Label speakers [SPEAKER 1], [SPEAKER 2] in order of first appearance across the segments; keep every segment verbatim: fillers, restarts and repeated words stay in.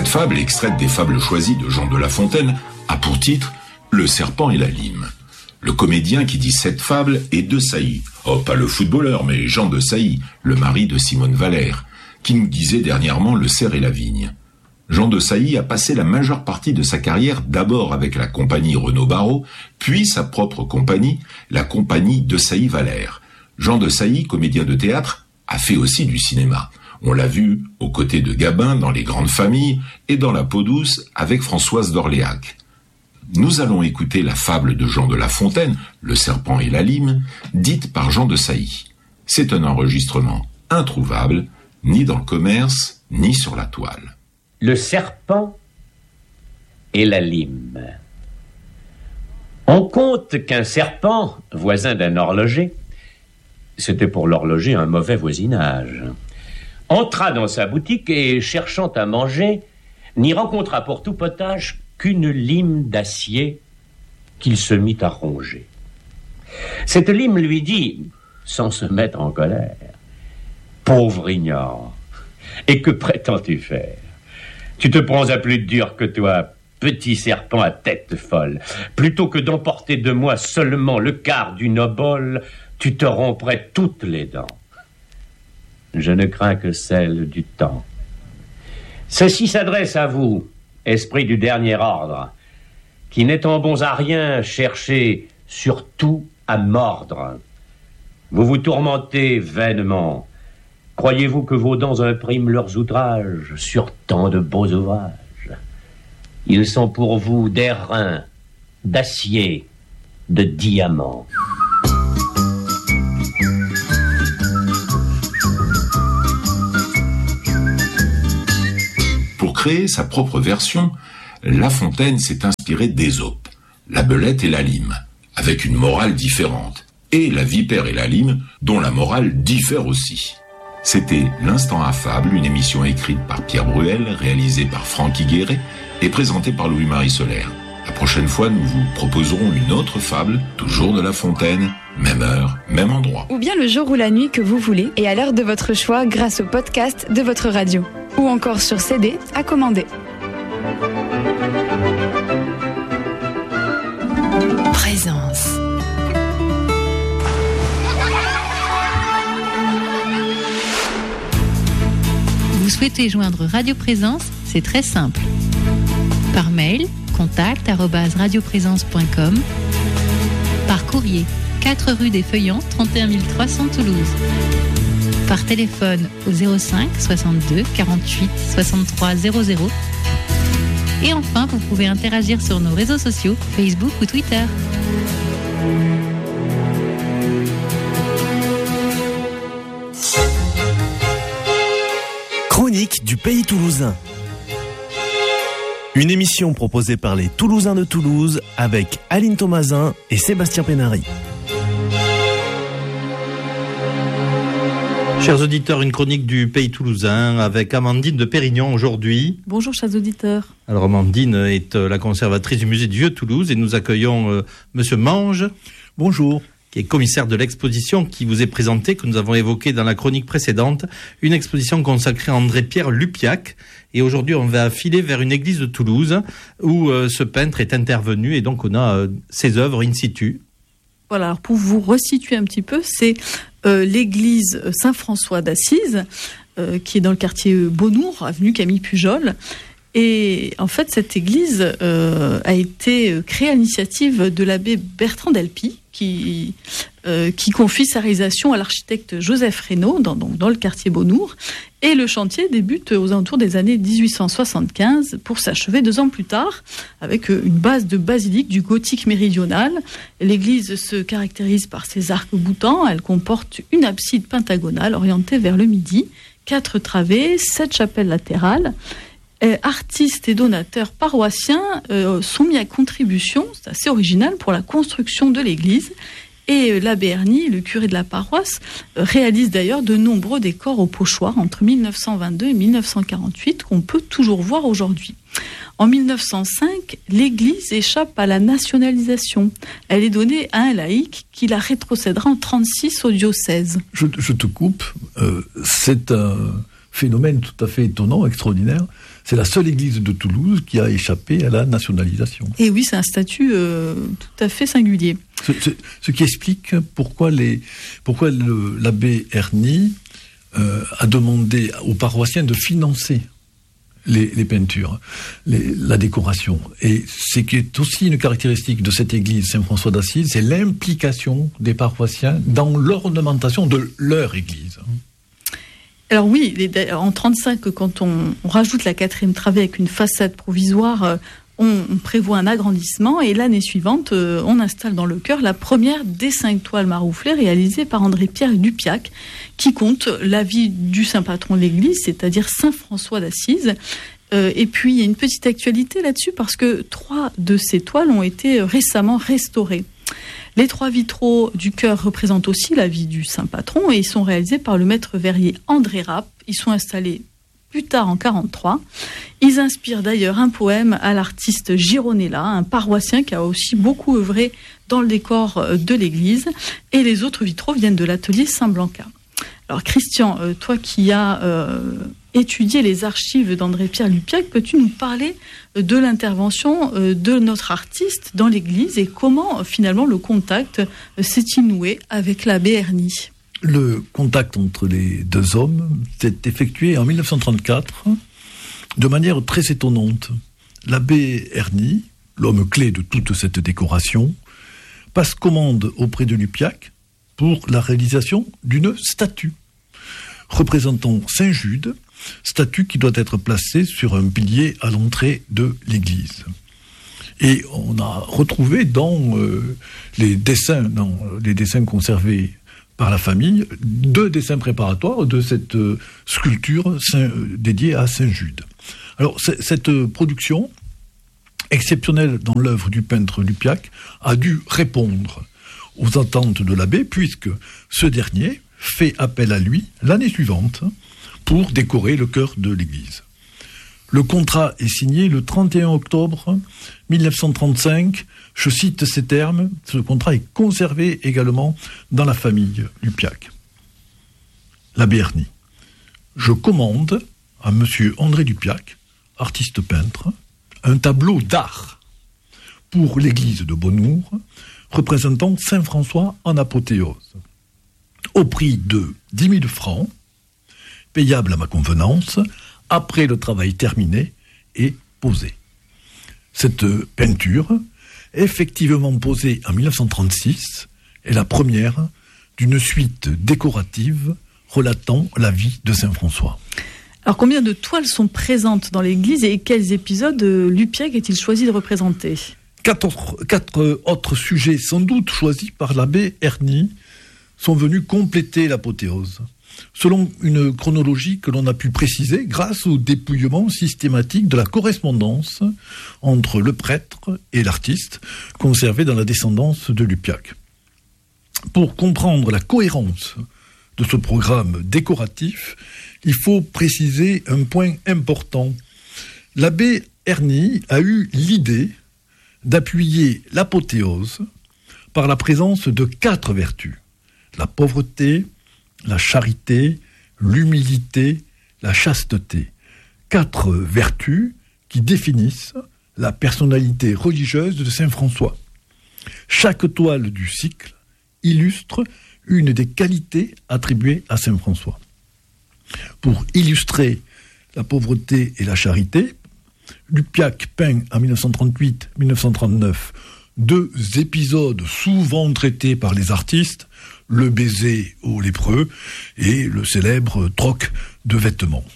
[SPEAKER 1] Cette fable, extraite des fables choisies de Jean de La Fontaine, a pour titre « Le serpent et la lime ». Le comédien qui dit cette fable est de Sailly. Oh, pas le footballeur, mais Jean de Sailly, le mari de Simone Valère, qui nous disait dernièrement Le cerf et la vigne. Jean de Sailly a passé la majeure partie de sa carrière d'abord avec la compagnie Renaud-Barrault, puis sa propre compagnie, la compagnie de Sailly-Valère. Jean de Sailly, comédien de théâtre, a fait aussi du cinéma. On l'a vu aux côtés de Gabin dans Les Grandes Familles et dans La Peau douce avec Françoise d'Orléac. Nous allons écouter la fable de Jean de La Fontaine, Le serpent et la lime, dite par Jean de Sailly. C'est un enregistrement introuvable, ni dans le commerce, ni sur la toile.
[SPEAKER 2] Le serpent et la lime. On compte qu'un serpent, voisin d'un horloger, c'était pour l'horloger un mauvais voisinage, entra dans sa boutique et, cherchant à manger, n'y rencontra pour tout potage qu'une lime d'acier qu'il se mit à ronger. Cette lime lui dit, sans se mettre en colère, « Pauvre ignore, et que prétends-tu faire? Tu te prends à plus dur que toi, petit serpent à tête folle. Plutôt que d'emporter de moi seulement le quart d'une obole, tu te romprais toutes les dents. Je ne crains que celle du temps. Ceci s'adresse à vous, esprit du dernier ordre, qui n'étant bons à rien, cherchez surtout à mordre. Vous vous tourmentez vainement. Croyez-vous que vos dents impriment leurs outrages sur tant de beaux ouvrages? Ils sont pour vous d'airain, d'acier, de diamants.
[SPEAKER 1] Pour créer sa propre version, La Fontaine s'est inspiré d'Ésope, la belette et la lime, avec une morale différente, et la vipère et la lime, dont la morale diffère aussi. C'était L'Instant Affable, une émission écrite par Pierre Bruel, réalisée par Franck Higueret et présentée par Louis-Marie Solaire. La prochaine fois, nous vous proposerons une autre fable, toujours de La Fontaine, même heure, même endroit.
[SPEAKER 3] Ou bien le jour ou la nuit que vous voulez, et à l'heure de votre choix grâce au podcast de votre radio. Ou encore sur C D à commander.
[SPEAKER 4] Présence. Vous souhaitez joindre Radio Présence? C'est très simple. Par mail, contact arobase radioprésence point com. Par courrier, quatre rue des Feuillants, trente et un mille trois cents Toulouse. Par téléphone au zéro cinq soixante-deux quarante-huit soixante-trois zéro zéro. Et enfin, vous pouvez interagir sur nos réseaux sociaux, Facebook ou Twitter.
[SPEAKER 5] Chronique du Pays Toulousain. Une émission proposée par les Toulousains de Toulouse avec Aline Thomasin et Sébastien Pénary.
[SPEAKER 6] Chers auditeurs, une chronique du Pays Toulousain avec Amandine de Pérignon aujourd'hui.
[SPEAKER 7] Bonjour chers auditeurs.
[SPEAKER 6] Alors Amandine est la conservatrice du musée du Vieux-Toulouse et nous accueillons euh, Monsieur Mange.
[SPEAKER 8] Bonjour.
[SPEAKER 6] Qui est commissaire de l'exposition qui vous est présentée, que nous avons évoquée dans la chronique précédente, une exposition consacrée à André-Pierre Lupiac. Et aujourd'hui, on va filer vers une église de Toulouse où euh, ce peintre est intervenu et donc on a euh, ses œuvres in situ.
[SPEAKER 7] Voilà, alors pour vous resituer un petit peu, c'est euh, l'église Saint-François d'Assise, euh, qui est dans le quartier Beaunour, avenue Camille Pujol. Et en fait, cette église euh, a été créée à l'initiative de l'abbé Bertrand Delpy, qui, euh, qui confie sa réalisation à l'architecte Joseph Reynaud, dans, donc dans le quartier Beaunour. Et le chantier débute aux alentours des années dix-huit cent soixante-quinze pour s'achever deux ans plus tard, avec une base de basilique du gothique méridional. L'église se caractérise par ses arcs boutants. Elle comporte une abside pentagonale orientée vers le midi, quatre travées, sept chapelles latérales. Euh, artistes et donateurs paroissiens euh, sont mis à contribution, c'est assez original, pour la construction de l'église. Et euh, l'abbé Erny, le curé de la paroisse, euh, réalise d'ailleurs de nombreux décors au pochoir entre mille neuf cent vingt-deux et mille neuf cent quarante-huit qu'on peut toujours voir aujourd'hui. En mille neuf cent cinq, l'église échappe à la nationalisation. Elle est donnée à un laïc qui la rétrocédera en trente-six au diocèse.
[SPEAKER 8] Je, je te coupe. Euh, c'est un phénomène tout à fait étonnant, extraordinaire, c'est la seule église de Toulouse qui a échappé à la nationalisation.
[SPEAKER 7] Et oui, c'est un statut euh, tout à fait singulier.
[SPEAKER 8] Ce, ce, ce qui explique pourquoi, les, pourquoi le, l'abbé Erny euh, a demandé aux paroissiens de financer Les, les peintures, les, la décoration. Et ce qui est aussi une caractéristique de cette église Saint-François d'Assise, c'est l'implication des paroissiens dans l'ornementation de leur église.
[SPEAKER 7] Alors oui, les, en trente-cinq, quand on, on rajoute la quatrième travée avec une façade provisoire, on, on prévoit un agrandissement, et l'année suivante, on installe dans le chœur la première des cinq toiles marouflées réalisées par André-Pierre Lupiac, qui compte la vie du saint patron de l'église, c'est-à-dire Saint François d'Assise. Euh, et puis, il y a une petite actualité là-dessus, parce que trois de ces toiles ont été récemment restaurées. Les trois vitraux du chœur représentent aussi la vie du saint patron, et ils sont réalisés par le maître verrier André Rapp. Ils sont installés plus tard en quarante-trois. Ils inspirent d'ailleurs un poème à l'artiste Gironella, un paroissien qui a aussi beaucoup œuvré dans le décor de l'église. Et les autres vitraux viennent de l'atelier Saint-Blanca. Alors Christian, euh, toi qui as euh, étudié les archives d'André-Pierre Lupiac, peux-tu nous parler de l'intervention euh, de notre artiste dans l'église et comment euh, finalement le contact euh, s'est-il noué avec l'abbé Erny ?
[SPEAKER 8] Le contact entre les deux hommes s'est effectué en dix-neuf cent trente-quatre de manière très étonnante. L'abbé Erny, l'homme clé de toute cette décoration, passe commande auprès de Lupiac pour la réalisation d'une statue représentant Saint Jude, statue qui doit être placée sur un pilier à l'entrée de l'église. Et on a retrouvé dans euh, les dessins, dans les dessins conservés par la famille, deux dessins préparatoires de cette euh, sculpture saint, euh, dédiée à Saint Jude. Alors, c- cette euh, production exceptionnelle dans l'œuvre du peintre Lupiac a dû répondre aux attentes de l'abbé, puisque ce dernier fait appel à lui l'année suivante pour décorer le chœur de l'église. Le contrat est signé le trente et un octobre dix-neuf cent trente-cinq. Je cite ces termes. Ce contrat est conservé également dans la famille Lupiac. L'abbé Erny. Je commande à monsieur André Lupiac, artiste peintre, un tableau d'art pour l'église de Bonnour, représentant Saint François en apothéose, au prix de dix mille francs, payable à ma convenance, après le travail terminé et posé. Cette peinture, effectivement posée en dix-neuf cent trente-six, est la première d'une suite décorative relatant la vie de Saint François.
[SPEAKER 7] Alors combien de toiles sont présentes dans l'église et quels épisodes Lupiac a-t-il choisi de représenter ?
[SPEAKER 8] Quatre autres, quatre autres sujets, sans doute choisis par l'abbé Erny, sont venus compléter l'apothéose, selon une chronologie que l'on a pu préciser grâce au dépouillement systématique de la correspondance entre le prêtre et l'artiste, conservée dans la descendance de Lupiac. Pour comprendre la cohérence de ce programme décoratif, il faut préciser un point important. L'abbé Erny a eu l'idée d'appuyer l'apothéose par la présence de quatre vertus: la pauvreté, la charité, l'humilité, la chasteté. Quatre vertus qui définissent la personnalité religieuse de Saint François. Chaque toile du cycle illustre une des qualités attribuées à Saint François. Pour illustrer la pauvreté et la charité, Lupiac peint en dix-neuf cent trente-huit dix-neuf cent trente-neuf deux épisodes souvent traités par les artistes, le baiser aux lépreux et le célèbre troc de vêtements.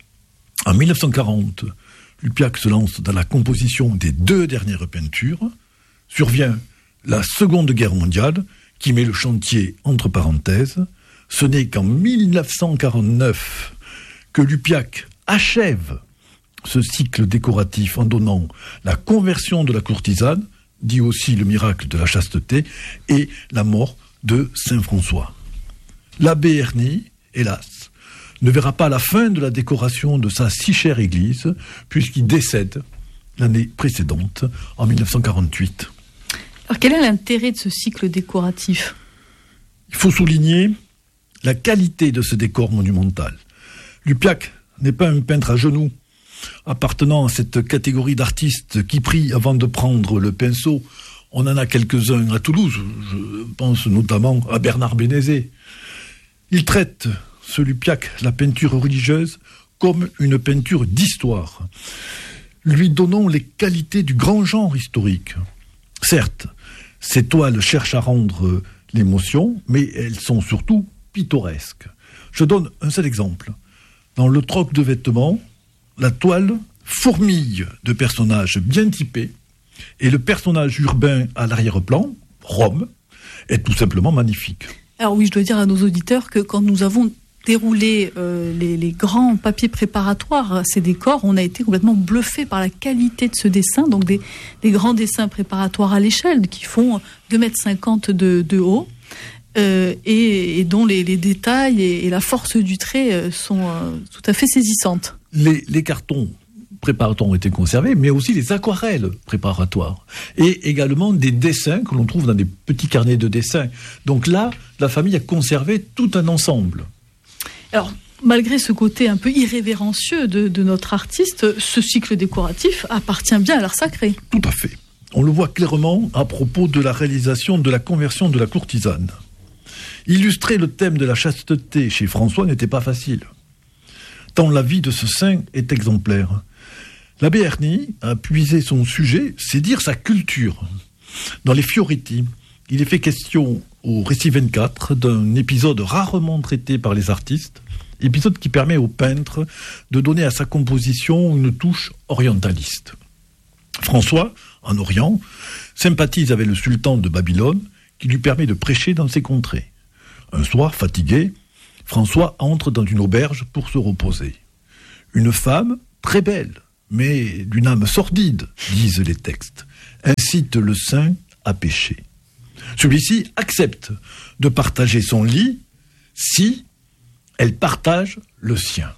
[SPEAKER 8] En dix-neuf cent quarante, Lupiac se lance dans la composition des deux dernières peintures. Survient la Seconde Guerre mondiale qui met le chantier entre parenthèses. Ce n'est qu'en dix-neuf cent quarante-neuf que Lupiac achève ce cycle décoratif en donnant la conversion de la courtisane, dit aussi le miracle de la chasteté, et la mort de Saint François. L'abbé Erny, hélas, ne verra pas la fin de la décoration de sa si chère église, puisqu'il décède l'année précédente, en dix-neuf cent quarante-huit.
[SPEAKER 7] Alors quel est l'intérêt de ce cycle décoratif ?
[SPEAKER 8] Il faut souligner la qualité de ce décor monumental. Lupiac n'est pas un peintre à genoux, appartenant à cette catégorie d'artistes qui prient avant de prendre le pinceau. On en a quelques-uns à Toulouse, je pense notamment à Bernard Bénézet. Il traite, ce Lupiac, la peinture religieuse comme une peinture d'histoire, lui donnant les qualités du grand genre historique. Certes, ces toiles cherchent à rendre l'émotion, mais elles sont surtout pittoresques. Je donne un seul exemple. Dans le troc de vêtements, la toile fourmille de personnages bien typés, et le personnage urbain à l'arrière-plan, Rome, est tout simplement magnifique.
[SPEAKER 7] Alors oui, je dois dire à nos auditeurs que quand nous avons déroulé euh, les, les grands papiers préparatoires à ces décors, on a été complètement bluffé par la qualité de ce dessin, donc des, des grands dessins préparatoires à l'échelle qui font deux mètres cinquante de, de haut. Euh, et, et dont les, les détails et, et la force du trait euh, sont euh, tout à fait saisissantes.
[SPEAKER 8] Les, les cartons préparatoires ont été conservés, mais aussi les aquarelles préparatoires. Et également des dessins que l'on trouve dans des petits carnets de dessins. Donc là, la famille a conservé tout un ensemble.
[SPEAKER 7] Alors, malgré ce côté un peu irrévérencieux de, de notre artiste, ce cycle décoratif appartient bien à l'art sacré.
[SPEAKER 8] Tout à fait. On le voit clairement à propos de la réalisation de la conversion de la courtisane. Illustrer le thème de la chasteté chez François n'était pas facile, tant la vie de ce saint est exemplaire. L'abbé Erny a puisé son sujet, c'est dire sa culture. Dans les Fioretti, il est fait question au récit vingt-quatre d'un épisode rarement traité par les artistes, épisode qui permet au peintre de donner à sa composition une touche orientaliste. François, en Orient, sympathise avec le sultan de Babylone, qui lui permet de prêcher dans ses contrées. Un soir, fatigué, François entre dans une auberge pour se reposer. Une femme, très belle, mais d'une âme sordide, disent les textes, incite le saint à pécher. Celui-ci accepte de partager son lit si elle partage le sien.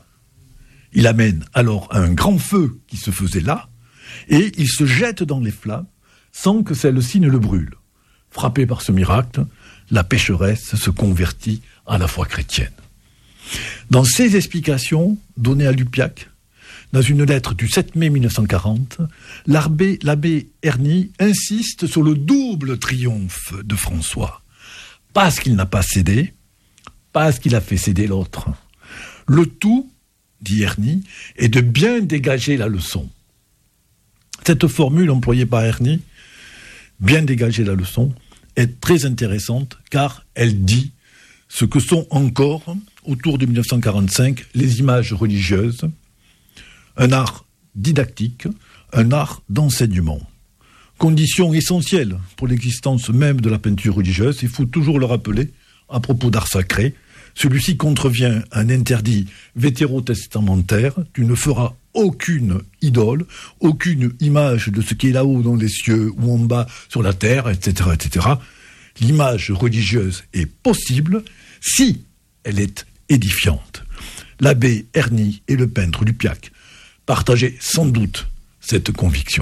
[SPEAKER 8] Il amène alors un grand feu qui se faisait là, et il se jette dans les flammes sans que celle-ci ne le brûle. Frappé par ce miracle, la pécheresse se convertit à la foi chrétienne. Dans ces explications données à Lupiac, dans une lettre du sept mai mille neuf cent quarante, l'abbé, l'abbé Erny insiste sur le double triomphe de François. Parce qu'il n'a pas cédé, parce qu'il a fait céder l'autre. Le tout, dit Erny, est de bien dégager la leçon. Cette formule employée par Erny, bien dégager la leçon, est très intéressante car elle dit ce que sont encore, autour de mille neuf cent quarante-cinq, les images religieuses, un art didactique, un art d'enseignement. Condition essentielle pour l'existence même de la peinture religieuse, il faut toujours le rappeler, à propos d'art sacré, celui-ci contrevient à un interdit vétérotestamentaire, tu ne feras aucune idole, aucune image de ce qui est là-haut dans les cieux ou en bas sur la terre, et cetera, et cetera. L'image religieuse est possible si elle est édifiante. L'abbé Erny et le peintre Lupiac partageaient sans doute cette conviction.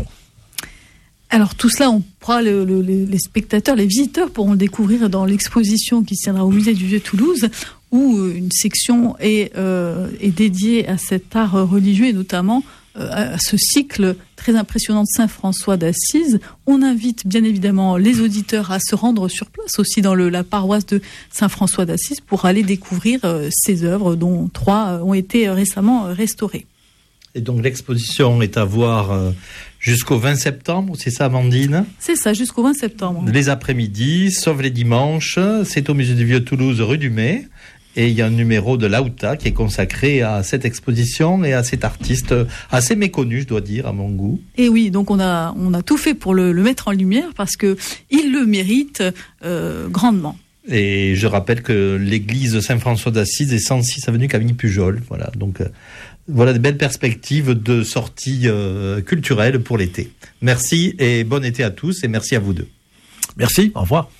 [SPEAKER 7] Alors tout cela, on pourra le, le, les spectateurs, les visiteurs pourront le découvrir dans l'exposition qui se tiendra au musée du Vieux-Toulouse, où une section est, euh, est dédiée à cet art religieux et notamment euh, à ce cycle très impressionnant de Saint François d'Assise. On invite bien évidemment les auditeurs à se rendre sur place aussi dans le, la paroisse de Saint François d'Assise pour aller découvrir euh, ces œuvres dont trois ont été récemment restaurées.
[SPEAKER 6] Et donc l'exposition est à voir euh, jusqu'au vingt septembre, c'est ça Amandine ?
[SPEAKER 7] C'est ça, jusqu'au vingt septembre.
[SPEAKER 6] Les après-midi, sauf les dimanches, c'est au musée du Vieux-Toulouse rue du Mai. Et il y a un numéro de l'Aouta qui est consacré à cette exposition et à cet artiste assez méconnu, je dois dire, à mon goût.
[SPEAKER 7] Et oui, donc on a, on a tout fait pour le, le mettre en lumière parce qu'il le mérite euh, grandement.
[SPEAKER 6] Et je rappelle que l'église Saint-François d'Assise est cent six avenue Camille Pujol. Voilà, donc euh, voilà de belles perspectives de sortie euh, culturelle pour l'été. Merci et bon été à tous et merci à vous deux.
[SPEAKER 8] Merci, au revoir.